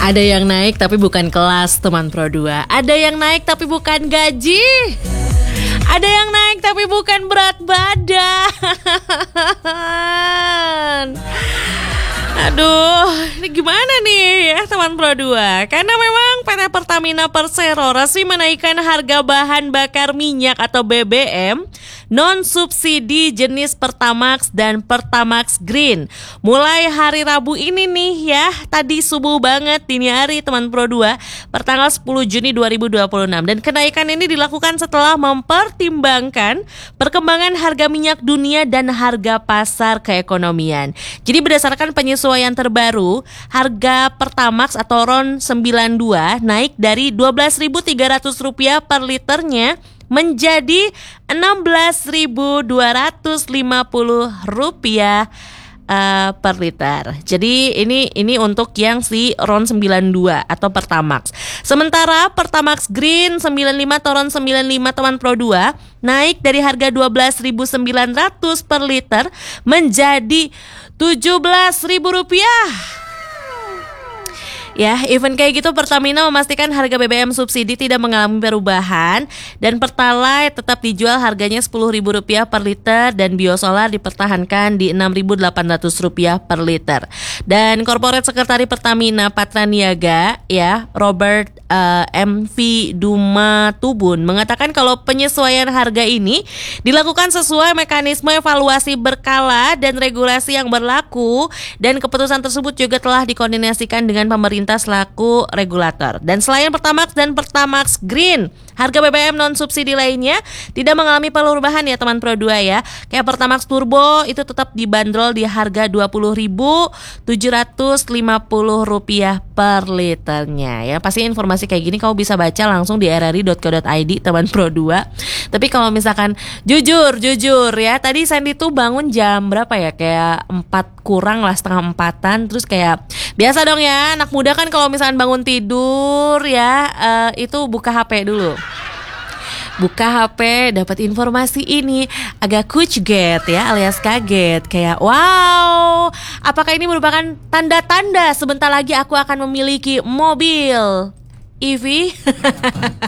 Ada yang naik tapi bukan kelas teman Pro 2. Ada yang naik tapi bukan gaji. Ada yang naik tapi bukan berat badan. Aduh, ini gimana nih ya teman Pro 2? Karena memang PT Pertamina Persero resmi menaikkan harga bahan bakar minyak atau BBM non-subsidi jenis Pertamax dan Pertamax Green mulai hari Rabu ini nih ya. Tadi subuh banget dini hari teman Pro 2 pertanggal 10 Juni 2026. Dan kenaikan ini dilakukan setelah mempertimbangkan perkembangan harga minyak dunia dan harga pasar keekonomian. Jadi berdasarkan penyesuaian terbaru, harga Pertamax atau RON 92 naik dari Rp12.300 per liternya menjadi Rp16.250 per liter. Jadi ini untuk yang si RON 92 atau Pertamax. Sementara Pertamax Green 95 atau RON 95 teman Pro 2 naik dari harga Rp12.900 per liter menjadi Rp17.000. Ya, event kayak gitu Pertamina memastikan harga BBM subsidi tidak mengalami perubahan dan Pertalite tetap dijual harganya Rp10.000 per liter dan biosolar dipertahankan di Rp6.800 per liter. Dan Korporat Sekretari Pertamina Patraniaga ya, Robert MV Dumatubun mengatakan kalau penyesuaian harga ini dilakukan sesuai mekanisme evaluasi berkala dan regulasi yang berlaku dan keputusan tersebut juga telah dikoordinasikan dengan pemerintah selaku regulator. Dan selain Pertamax dan Pertamax Green, harga BBM non subsidi lainnya tidak mengalami perubahan ya teman Pro 2 ya. Kayak Pertamax Turbo itu tetap dibanderol di harga Rp20.750 per liternya ya. Pasti informasi kayak gini kamu bisa baca langsung di rri.co.id teman Pro 2. Tapi kalau misalkan jujur ya, tadi Sandy tuh bangun jam berapa ya? Kayak 4 kurang lah, setengah 4-an. Terus kayak biasa dong ya, anak muda kan kalau misalkan bangun tidur ya, itu buka HP dulu. Buka HP, dapat informasi ini agak kucget ya, alias kaget. Kayak wow, apakah ini merupakan tanda-tanda sebentar lagi aku akan memiliki mobil EV?